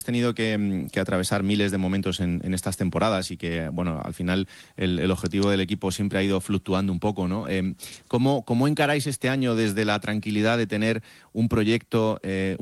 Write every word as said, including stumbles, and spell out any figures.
tenido que, que atravesar miles de momentos en, en estas temporadas y que, bueno, al final el, el objetivo del equipo siempre ha ido fluctuando un poco, ¿no? Eh, ¿cómo, ¿Cómo encaráis este año desde la tranquilidad de tener un proyecto, eh,